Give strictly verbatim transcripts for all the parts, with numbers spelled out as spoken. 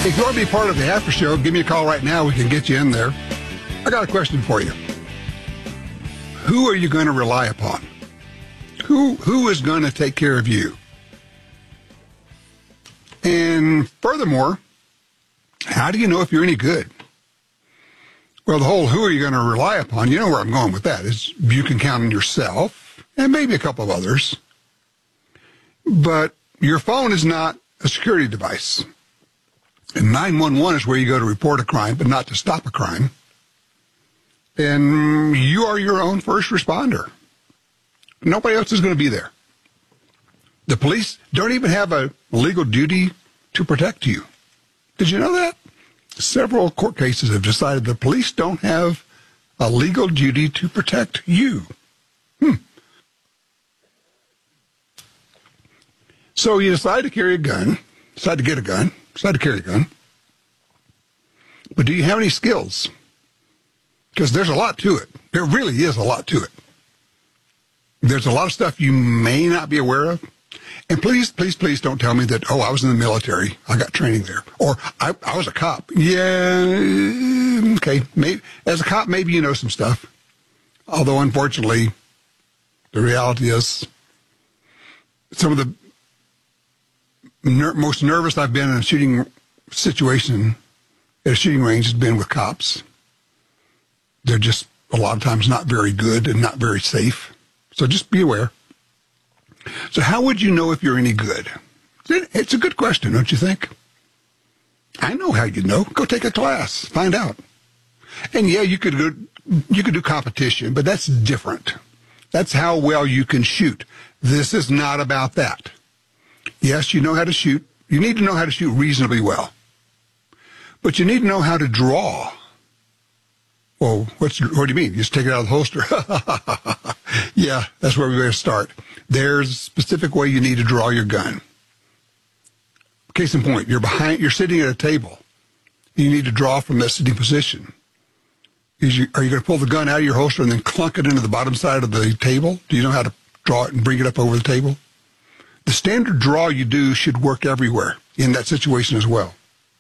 If you want to be part of the after show, give me a call right now. We can get you in there. I got a question for you. Who are you going to rely upon? Who Who is going to take care of you? And furthermore, how do you know if you're any good? Well, the whole who are you going to rely upon, you know where I'm going with that, is you can count on yourself and maybe a couple of others. But your phone is not a security device. And nine one one is where you go to report a crime, but not to stop a crime. And you are your own first responder. Nobody else is going to be there. The police don't even have a legal duty to protect you. Did you know that? Several court cases have decided the police don't have a legal duty to protect you. Hmm. So you decide to carry a gun, decide to get a gun, decide to carry a gun. But do you have any skills? Because there's a lot to it. There really is a lot to it. There's a lot of stuff you may not be aware of. And please, please, please don't tell me that, oh, I was in the military. I got training there. Or I, I was a cop. Yeah, okay. Maybe, as a cop, maybe you know some stuff. Although, unfortunately, the reality is some of the ner- most nervous I've been in a shooting situation at a shooting range has been with cops. They're just a lot of times not very good and not very safe. So just be aware. So how would you know if you're any good? It's a good question, don't you think? I know how you know. Go take a class. Find out. And yeah, you could go, you could do competition, but that's different. That's how well you can shoot. This is not about that. Yes, you know how to shoot. You need to know how to shoot reasonably well. But you need to know how to draw. Well, what's, what do you mean? You just take it out of the holster? Yeah, that's where we're going to start. There's a specific way you need to draw your gun. Case in point, you're behind, you're sitting at a table. You need to draw from that sitting position. Is you, are you going to pull the gun out of your holster and then clunk it into the bottom side of the table? Do you know how to draw it and bring it up over the table? The standard draw you do should work everywhere in that situation as well.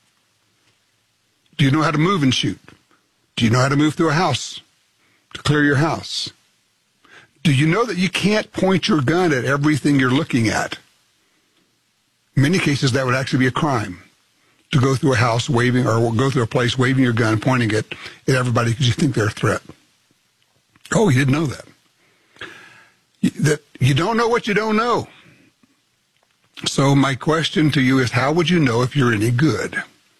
Do you know how to move and shoot? Do you know how to move through a house to clear your house? Do you know that you can't point your gun at everything you're looking at? In many cases, that would actually be a crime, to go through a house waving or go through a place waving your gun, pointing it at everybody because you think they're a threat. Oh, you didn't know that. That you don't know what you don't know. So my question to you is, how would you know if you're any good?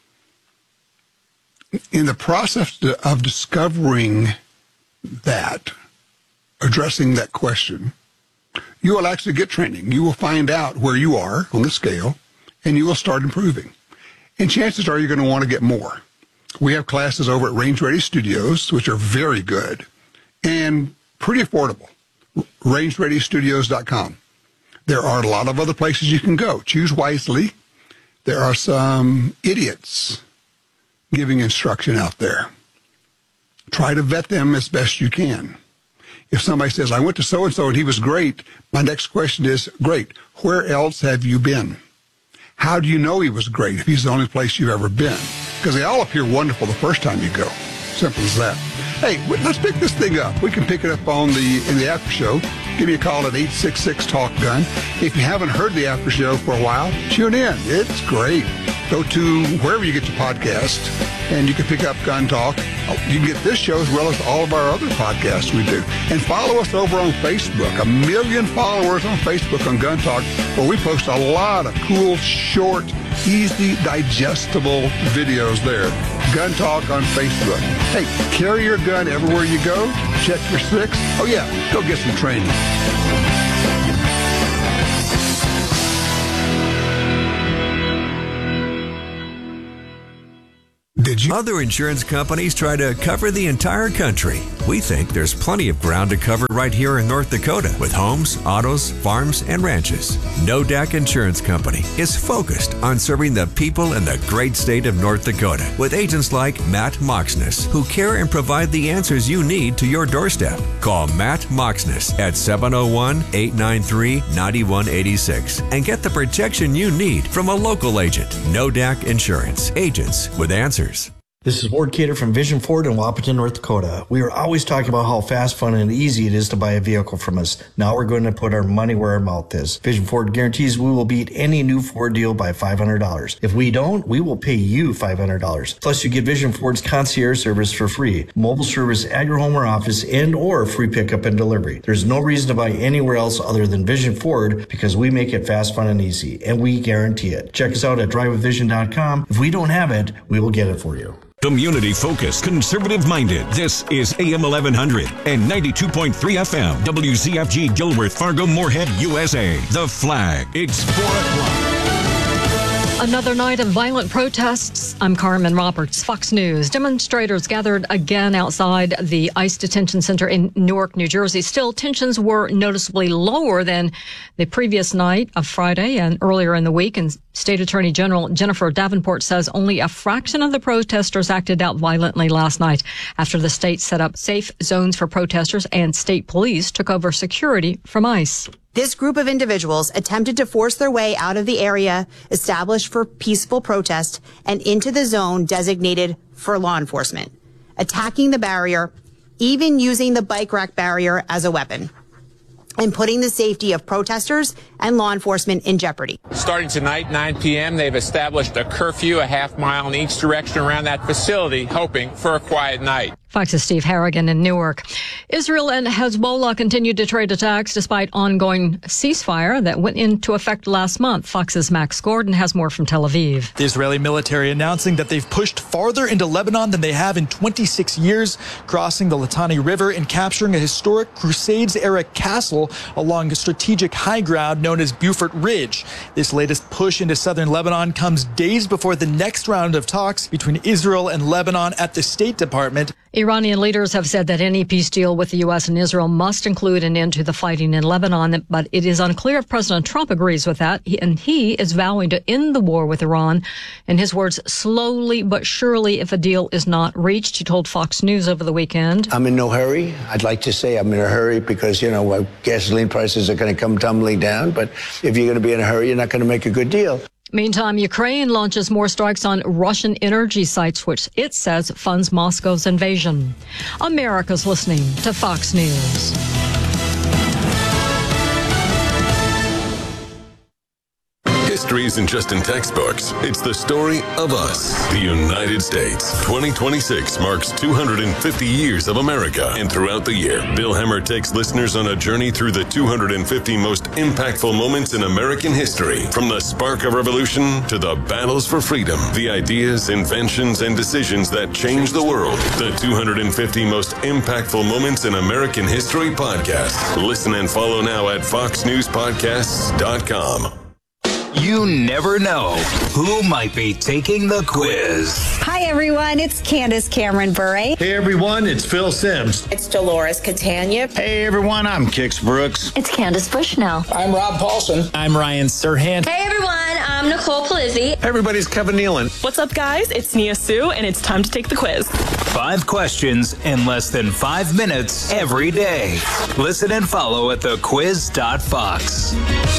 In the process of discovering that, addressing that question, you will actually get training. You will find out where you are on the scale, and you will start improving. And chances are you're going to want to get more. We have classes over at Range Ready Studios, which are very good and pretty affordable. range ready studios dot com. There are a lot of other places you can go. Choose wisely. There are some idiots giving instruction out there. Try to vet them as best you can. If somebody says, I went to so-and-so and he was great, my next question is, great, where else have you been? How do you know he was great if he's the only place you've ever been? Because they all appear wonderful the first time you go. Simple as that. Hey, let's pick this thing up. We can pick it up on the in the after show. Give me a call at eight six six talk gun. If you haven't heard the after show for a while, tune in. It's great. Go to wherever you get your podcast, and you can pick up Gun Talk. You can get this show as well as all of our other podcasts we do. And follow us over on Facebook. A million followers on Facebook on Gun Talk, where we post a lot of cool, short, easy, digestible videos there. Gun Talk on Facebook. Hey, carry your gun everywhere you go. Check your six. Oh, yeah, go get some training. Did you. Other insurance companies try to cover the entire country. We think there's plenty of ground to cover right here in North Dakota with homes, autos, farms, and ranches. No D A C Insurance Company is focused on serving the people in the great state of North Dakota with agents like Matt Moxness, who care and provide the answers you need to your doorstep. Call Matt Moxness at seven oh one, eight nine three, nine one eight six and get the protection you need from a local agent. No D A C Insurance. Agents with answers. This is Ward Cater from Vision Ford in Wapaton, North Dakota. We are always talking about how fast, fun, and easy it is to buy a vehicle from us. Now we're going to put our money where our mouth is. Vision Ford guarantees we will beat any new Ford deal by five hundred dollars. If we don't, we will pay you five hundred dollars. Plus, you get Vision Ford's concierge service for free. Mobile service at your home or office and or free pickup and delivery. There's no reason to buy anywhere else other than Vision Ford because we make it fast, fun, and easy, and we guarantee it. Check us out at drive with vision dot com. If we don't have it, we will get it for you. Community-focused, conservative-minded. This is A M eleven hundred and ninety-two point three F M. W Z F G Gilworth, Fargo, Moorhead, U S A. The Flag. It's four o'clock. Another night of violent protests. I'm Carmen Roberts, Fox News. Demonstrators gathered again outside the ICE detention center in Newark, New Jersey. Still, tensions were noticeably lower than the previous night of Friday and earlier in the week. And State Attorney General Jennifer Davenport says only a fraction of the protesters acted out violently last night after the state set up safe zones for protesters and state police took over security from ICE. This group of individuals attempted to force their way out of the area established for peaceful protest and into the zone designated for law enforcement, attacking the barrier, even using the bike rack barrier as a weapon, and putting the safety of protesters and law enforcement in jeopardy. Starting tonight, nine p.m., they've established a curfew a half mile in each direction around that facility, hoping for a quiet night. Fox's Steve Harrigan in Newark. Israel and Hezbollah continued to trade attacks despite ongoing ceasefire that went into effect last month. Fox's Max Gordon has more from Tel Aviv. The Israeli military announcing that they've pushed farther into Lebanon than they have in twenty-six years, crossing the Litani River and capturing a historic Crusades-era castle along a strategic high ground known as Beaufort Ridge. This latest push into southern Lebanon comes days before the next round of talks between Israel and Lebanon at the State Department. Iranian leaders have said that any peace deal with the U S and Israel must include an end to the fighting in Lebanon, but it is unclear if President Trump agrees with that, and he is vowing to end the war with Iran. In his words, slowly but surely if a deal is not reached. He told Fox News over the weekend. I'm in no hurry. I'd like to say I'm in a hurry because, you know, gasoline prices are going to come tumbling down, but if you're going to be in a hurry, you're not going to make a good deal. Meantime, Ukraine launches more strikes on Russian energy sites, which it says funds Moscow's invasion. America's listening to Fox News. History isn't just in textbooks. It's the story of us, the United States. twenty twenty-six marks two hundred fifty years of America. And throughout the year, Bill Hemmer takes listeners on a journey through the two hundred fifty most impactful moments in American history. From the spark of revolution to the battles for freedom, the ideas, inventions, and decisions that changed the world. The two hundred fifty most impactful moments in American history podcast. Listen and follow now at fox news podcasts dot com. You never know who might be taking the quiz. Hi, everyone. It's Candace Cameron Bure. Hey, everyone. It's Phil Sims. It's Dolores Catania. Hey, everyone. I'm Kix Brooks. It's Candace Bushnell. I'm Rob Paulson. I'm Ryan Serhant. Hey, everyone. I'm Nicole Polizzi. Hey, everybody's Kevin Nealon. What's up, guys? It's Nia Sue, and it's time to take the quiz. Five questions in less than five minutes every day. Listen and follow at the quiz dot fox.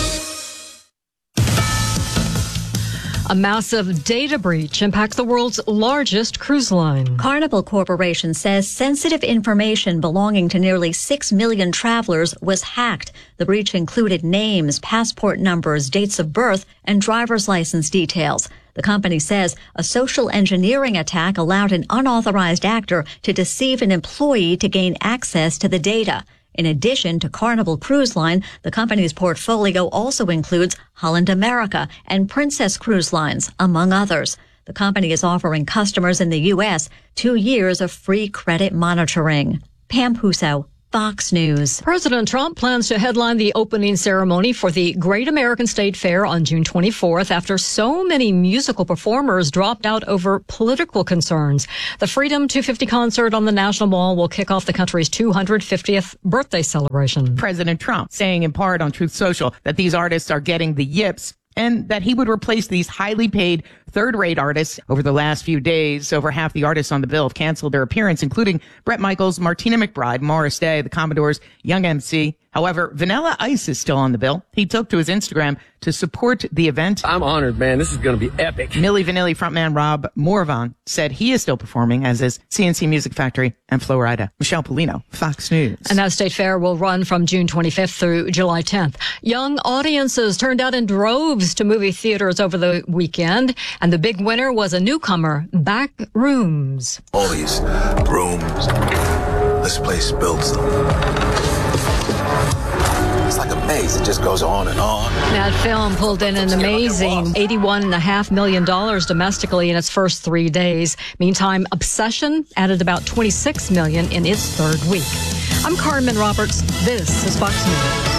A massive data breach impacts the world's largest cruise line. Carnival Corporation says sensitive information belonging to nearly six million travelers was hacked. The breach included names, passport numbers, dates of birth, and driver's license details. The company says a social engineering attack allowed an unauthorized actor to deceive an employee to gain access to the data. In addition to Carnival Cruise Line, the company's portfolio also includes Holland America and Princess Cruise Lines, among others. The company is offering customers in the U S two years of free credit monitoring. Pam Huso, Fox News. President Trump plans to headline the opening ceremony for the Great American State Fair on June twenty-fourth after so many musical performers dropped out over political concerns. The Freedom two fifty concert on the National Mall will kick off the country's two hundred fiftieth birthday celebration. President Trump saying in part on Truth Social that these artists are getting the yips and that he would replace these highly paid third-rate artists. Over the last few days, over half the artists on the bill have canceled their appearance, including Bret Michaels, Martina McBride, Morris Day, the Commodores, Young M C. However, Vanilla Ice is still on the bill. He took to his Instagram to support the event. I'm honored, man. This is going to be epic. Milli Vanilli frontman Rob Morvan said he is still performing, as is C N C Music Factory and Flo Rida. Michelle Polino, Fox News. And that state fair will run from June twenty-fifth through July tenth. Young audiences turned out in droves to movie theaters over the weekend, and the big winner was a newcomer, Back Rooms. All these rooms, this place builds them. It's like a maze. It just goes on and on. That film pulled in an amazing eighty-one point five million dollars domestically in its first three days. Meantime, Obsession added about twenty-six million dollars in its third week. I'm Carmen Roberts. This is Fox News.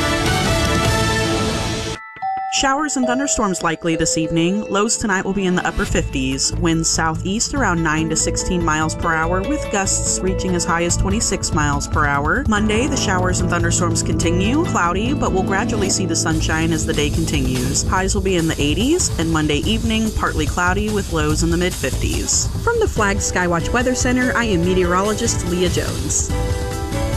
Showers and thunderstorms likely this evening. Lows tonight will be in the upper fifties. Winds southeast around nine to sixteen miles per hour, with gusts reaching as high as twenty-six miles per hour. Monday, the showers and thunderstorms continue. Cloudy, but we'll gradually see the sunshine as the day continues. Highs will be in the eighties, and Monday evening, partly cloudy with lows in the mid fifties. From the Flag Skywatch Weather Center, I am meteorologist Leah Jones.